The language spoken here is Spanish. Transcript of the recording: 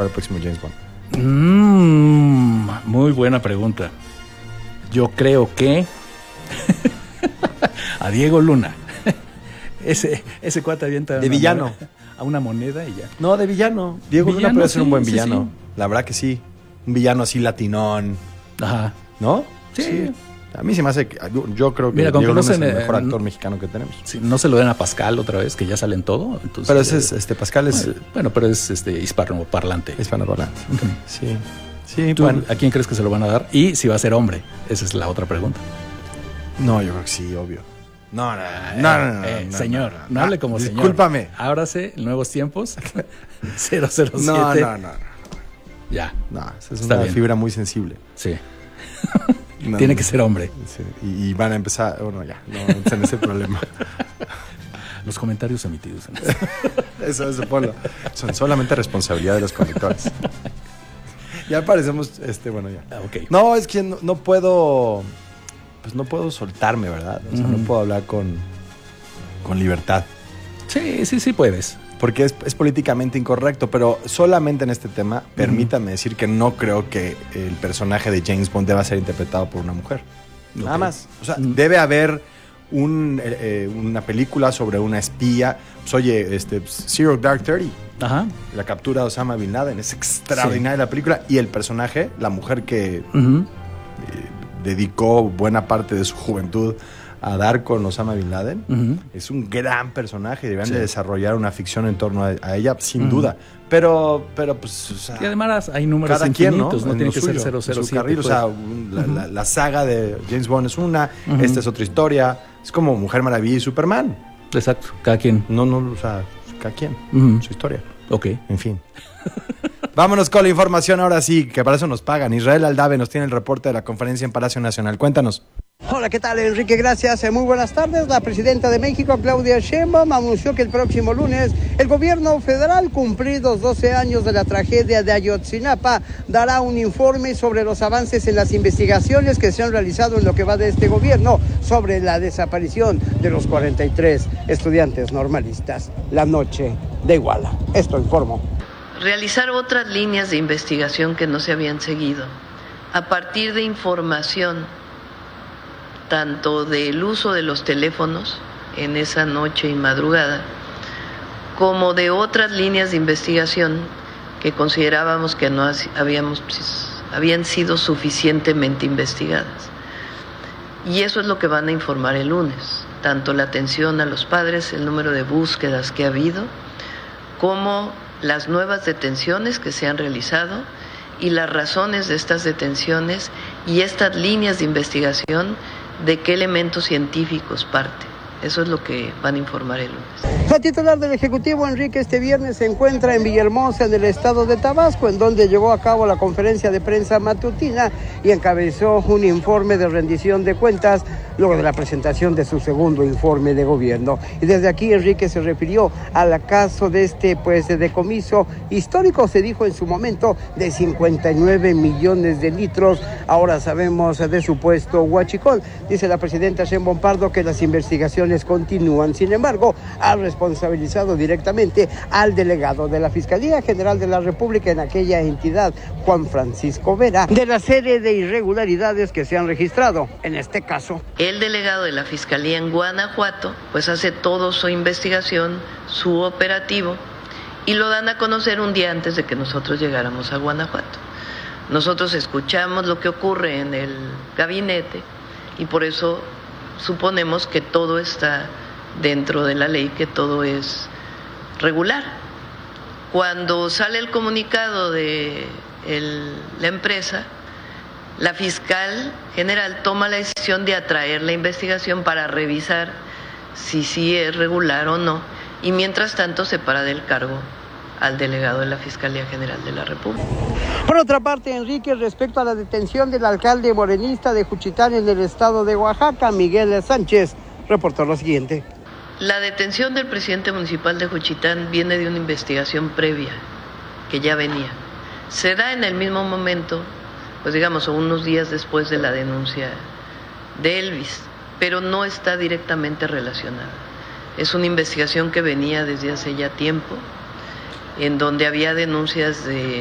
fuera el próximo James Bond? Muy buena pregunta. Yo creo que a Diego Luna. Ese cuate avienta de villano a una moneda y ya. No, de villano. Diego Luna puede ser un buen villano. Sí. La verdad que sí. Un villano así latinón. Ajá. ¿No? Sí. A mí se me hace... Yo creo que Mira, Diego Luna es el mejor actor mexicano que tenemos. Sí, no se lo den a Pascal otra vez, que ya sale en todo. Entonces, pero ese es... Pascal es... Bueno, pero es hispanoparlante. Hispanoparlante. Okay. Sí. Sí, ¿Tú, bueno. a quién crees que se lo van a dar? Y si va a ser hombre. Esa es la otra pregunta. No, yo creo que sí, obvio. No, señor, no hable como señor. Discúlpame. Ábrase, nuevos tiempos. 007. No. Ya. No, esa es una fibra muy sensible. Sí. Tiene que ser hombre. Sí. Y van a empezar... Bueno, ya, no en ese problema. Los comentarios emitidos. Eso ponlo. Son solamente responsabilidad de los conductores. Ya parecemos... Bueno, ya. Okay. No, es que no puedo... Pues no puedo soltarme, ¿verdad? O sea, no puedo hablar con libertad. Sí puedes. Porque es políticamente incorrecto, pero solamente en este tema, permítame decir que no creo que el personaje de James Bond deba ser interpretado por una mujer. Okay. Nada más. O sea, debe haber una película sobre una espía. Pues, oye, Zero Dark 30. Ajá. La captura de Osama Bin Laden. Es extraordinaria la película. Y el personaje, la mujer que... dedicó buena parte de su juventud a dar con Osama Bin Laden. Es un gran personaje. Deberían de desarrollar una ficción en torno a ella, sin duda. Pero pues... O sea, y además hay números cada infinitos, quien, ¿no? Tiene que suyo, ser 007. Su carril, pues. O sea, la saga de James Bond es una, esta es otra historia. Es como Mujer Maravilla y Superman. Exacto, cada quien. No, o sea, cada quien, su historia. Ok. En fin. Vámonos con la información ahora sí, que para eso nos pagan. Israel Aldave nos tiene el reporte de la conferencia en Palacio Nacional. Cuéntanos. Hola, ¿qué tal, Enrique? Gracias. Muy buenas tardes. La presidenta de México, Claudia Sheinbaum, anunció que el próximo lunes el gobierno federal, cumplidos 12 años de la tragedia de Ayotzinapa, dará un informe sobre los avances en las investigaciones que se han realizado en lo que va de este gobierno sobre la desaparición de los 43 estudiantes normalistas la noche de Iguala. Esto informó. Realizar otras líneas de investigación que no se habían seguido, a partir de información tanto del uso de los teléfonos en esa noche y madrugada, como de otras líneas de investigación que considerábamos que no habían sido suficientemente investigadas. Y eso es lo que van a informar el lunes, tanto la atención a los padres, el número de búsquedas que ha habido, como las nuevas detenciones que se han realizado y las razones de estas detenciones y estas líneas de investigación, de qué elementos científicos parte. Eso es lo que van a informar el lunes. La titular del Ejecutivo, Enrique, este viernes se encuentra en Villahermosa, en el estado de Tabasco, en donde llevó a cabo la conferencia de prensa matutina y encabezó un informe de rendición de cuentas luego de la presentación de su segundo informe de gobierno. Y desde aquí, Enrique se refirió al caso de este decomiso histórico, se dijo en su momento, de 59 millones de litros. Ahora sabemos de supuesto huachicol. Dice la presidenta Sheinbaum Pardo que las investigaciones continúan. Sin embargo, ha responsabilizado directamente al delegado de la Fiscalía General de la República en aquella entidad, Juan Francisco Vera, de la serie de irregularidades que se han registrado en este caso. El delegado de la Fiscalía en Guanajuato pues hace toda su investigación, su operativo, y lo dan a conocer un día antes de que nosotros llegáramos a Guanajuato. Nosotros escuchamos lo que ocurre en el gabinete y por eso suponemos que todo está dentro de la ley, que todo es regular. Cuando sale el comunicado de la empresa, la fiscal general toma la decisión de atraer la investigación para revisar si sí es regular o no, y mientras tanto se para del cargo al delegado de la Fiscalía General de la República. Por otra parte, Enrique, respecto a la detención del alcalde morenista de Juchitán en el estado de Oaxaca, Miguel Sánchez, reportó lo siguiente. La detención del presidente municipal de Juchitán viene de una investigación previa que ya venía. Se da en el mismo momento, pues digamos, unos días después de la denuncia de Elvis, pero no está directamente relacionada. Es una investigación que venía desde hace ya tiempo, en donde había denuncias de